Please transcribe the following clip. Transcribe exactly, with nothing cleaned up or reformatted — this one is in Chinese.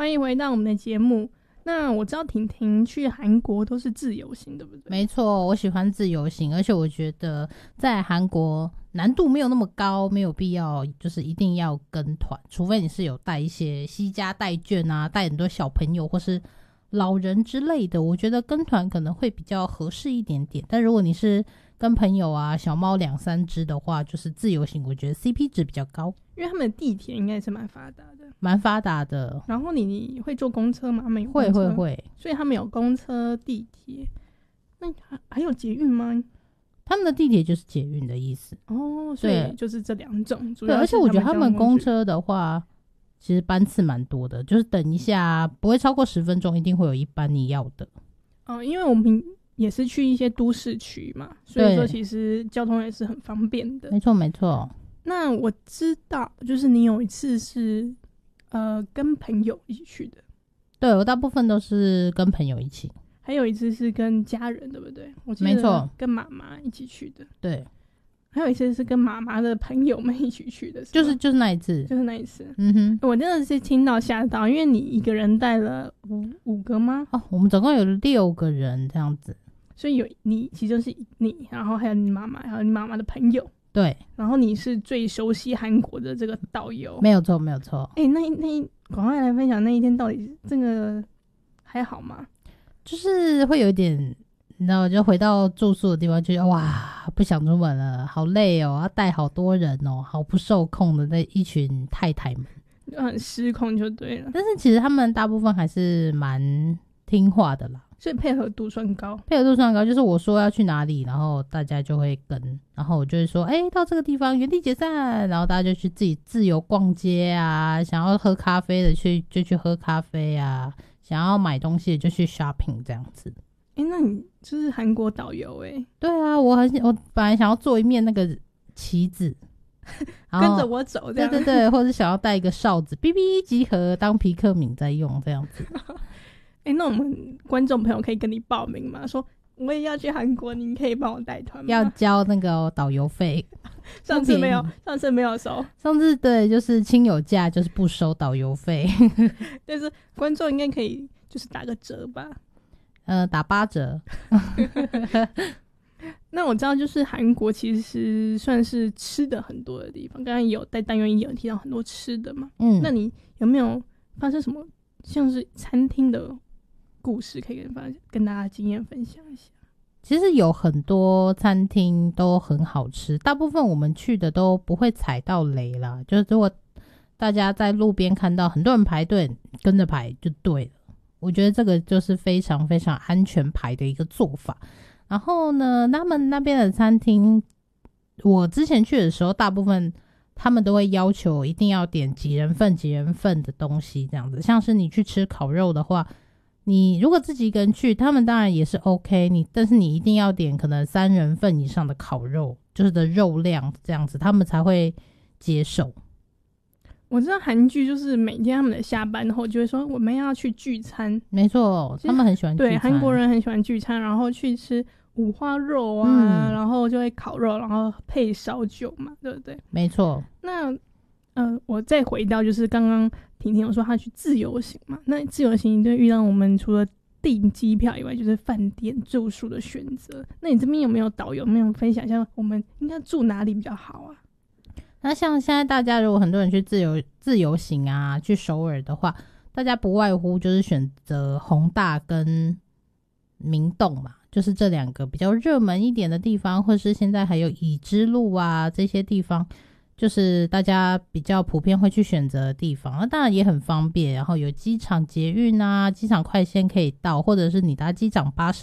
欢迎回到我们的节目。那我知道婷婷去韩国都是自由行，对不对？ 没错，我喜欢自由行，而且我觉得在韩国难度没有那么高，没有必要就是一定要跟团，除非你是有带一些惜家带眷啊，带很多小朋友或是老人之类的，我觉得跟团可能会比较合适一点点。但如果你是跟朋友啊小猫两三只的话，就是自由行我觉得 C P 值比较高， 因为他们的地铁应该是蛮发达的， 蛮发达的。 然后你你会坐公车吗？他们有会会会， 所以他们有公车地铁。那 还, 还有捷运吗？ 他们的地铁就是捷运的意思哦，所以就是这两种。 对，而且我觉得他们公车的话其实班次蛮多的，就是等一下不会超过十分钟，一定会有一班你要的。 哦，因为我们也是去一些都市区嘛，所以说其实交通也是很方便的。 没错没错。 那我知道，就是你有一次是呃跟朋友一起去的。 对，我大部分都是跟朋友一起。 还有一次是跟家人，对不对？我记得没错， 跟妈妈一起去的。 对。 还有一次是跟妈妈的朋友们一起去的， 就是就是那一次， 就是那一次。 嗯哼， 我真的是听到吓到，因为你一个人带了五五个吗？ 哦，我们总共有六个人这样子， 所以有你，其中是你，然后还有你妈妈，还有你妈妈的朋友。 对， 然后你是最熟悉韩国的这个导游， 没有错，没有错。 哎、欸，那那赶快来分享那一天到底这个还好吗？ 就是会有一点。你知道，就回到住宿的地方，就觉得哇，不想出门了，好累哦，要带好多人哦，好不受控的那一群太太们， 就很失控就对了。 但是其实他们大部分还是蛮听话的啦， 所以配合度算高， 配合度算高，就是我说要去哪里，然后大家就会跟，然后我就会说，哎、欸，到这个地方原地解散，然后大家就去自己自由逛街啊，想要喝咖啡的去就去喝咖啡啊，想要买东西的就去 shopping 这样子。 哎、欸，那你就是韩国导游哎、欸？ 对啊，我很我本来想要做一面那个旗子， 跟着我走这样， 对对对，或者想要带一个哨子，哔哔集合当皮克敏在用这样子。 哎、欸，那我们观众朋友可以跟你报名吗？说我也要去韩国，你可以帮我带团吗？ 要交那个导游费， 上次没有，上次没有收， 上次对，就是亲友价就是不收导游费， 但是观众应该可以就是打个折吧。 呃，打八折。 那我知道，就是韩国其实算是吃的很多的地方。刚刚有在单元一有提到很多吃的嘛，嗯，那你有没有发生什么像是餐厅的故事可以跟跟大家经验分享一下？ 其实有很多餐厅都很好吃，大部分我们去的都不会踩到雷啦。就是如果大家在路边看到很多人排队，跟着排就对了。我觉得这个就是非常非常安全牌的一个做法。然后呢，他们那边的餐厅，我之前去的时候，大部分他们都会要求一定要点几人份几人份的东西这样子。像是你去吃烤肉的话，你如果自己一个人去，他们当然也是 OK， 你但是你一定要点可能三人份以上的烤肉，就是的肉量这样子，他们才会接受。 我知道韩剧就是每天他们的下班后就会说我们要去聚餐， 没错，他们很喜欢聚餐。 对，韩国人很喜欢聚餐，然后去吃五花肉啊、嗯，然后就会烤肉，然后配烧酒嘛，对不对？ 没错。 那呃，我再回到就是刚刚婷婷有说她去自由行嘛，那自由行就遇到我们除了订机票以外，就是饭店住宿的选择。那你这边有没有导游有没有分享一下我们应该住哪里比较好啊？ 那像现在大家如果很多人去自由自由行啊，去首尔的话，大家不外乎就是选择弘大跟明洞嘛，就是这两个比较热门一点的地方，或是现在还有乙之路啊这些地方，就是大家比较普遍会去选择的地方。那当然也很方便，然后有机场捷运啊，机场快线可以到，或者是你搭机场巴士